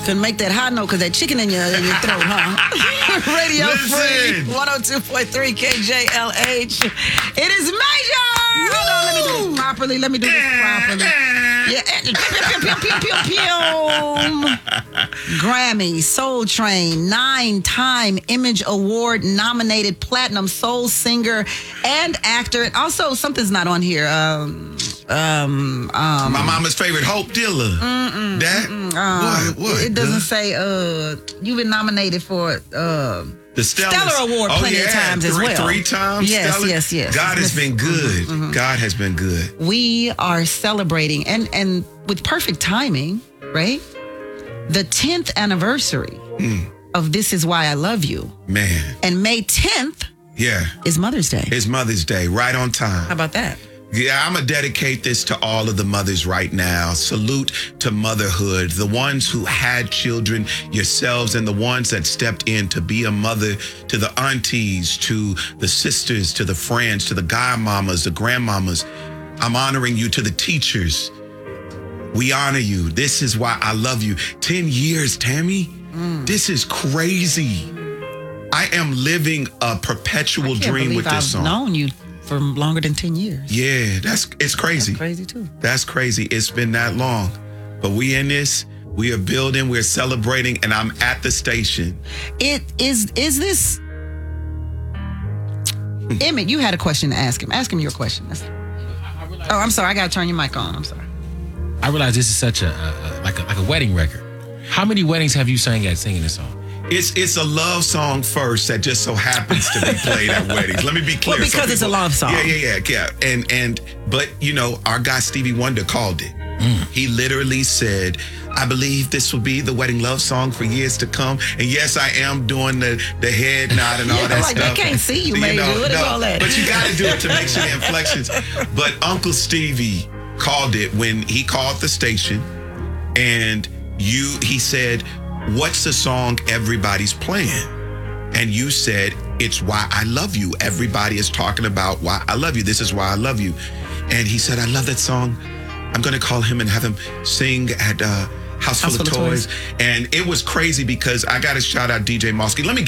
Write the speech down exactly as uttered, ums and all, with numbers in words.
Couldn't make that high note because that chicken in your, in your throat, huh? Radio Listen. Free, one oh two point three K J L H. It is major! Woo! Hold on, let me do this properly. Let me do this properly. Yeah. Pew, pew, pew, pew, pew. Grammy, Soul Train, nine-time Image Award nominated platinum soul singer and actor. And also, something's not on here. Um, um, um, My mama's favorite, Hope Dilla. Mm-mm, that? Mm-mm, um, what? What? It doesn't the, say, uh, you've been nominated for uh, the Stellar, Stellar Award oh, plenty yeah, of times three, as well. Three times? Yes, Stellar? yes, yes. God has been good. Mm-hmm, mm-hmm. God has been good. We are celebrating, and, and with perfect timing, right? The tenth anniversary Mm. of This Is Why I Love You. Man. And May tenth Yeah. is Mother's Day. It's Mother's Day, right on time. How about that? Yeah, I'm going to dedicate this to all of the mothers right now. Salute to motherhood, the ones who had children, yourselves, and the ones that stepped in to be a mother, to the aunties, to the sisters, to the friends, to the godmamas, the grandmamas. I'm honoring you, to the teachers. We honor you. This is why I love you. Ten years, Tammy. Mm. This is crazy. I am living a perpetual dream with this I've song. known you for longer than ten years. Yeah, that's it's crazy. That's crazy too. That's crazy. It's been that long. But we in this, we are building, we're celebrating, and I'm at the station. It is is this Emmett, you had a question to ask him. Ask him your question. Oh, I'm sorry. I gotta turn your mic on. I'm sorry. I realize this is such a, a like a like a wedding record. How many weddings have you sang at singing this song? It's it's a love song first that just so happens to be played at weddings. Let me be clear. Well, because Some it's a people- love song. Yeah, yeah, yeah, yeah. And and but you know, our guy Stevie Wonder called it. Mm. He literally said, I believe this will be the wedding love song for years to come. And yes, I am doing the, the head nod and all Yeah, that like stuff. they can't see you, man. What is all that? But you got to do it to make sure the inflections. But Uncle Stevie called it when he called the station, and you he said, what's the song everybody's playing? And you said, it's Why I Love You. Everybody is talking about why I love you. This is why I love you. And he said, I love that song. I'm going to call him and have him sing at uh, House, Full, House of, Full of Toys. Toys. And it was crazy because I got to shout out D J Mosky. Let me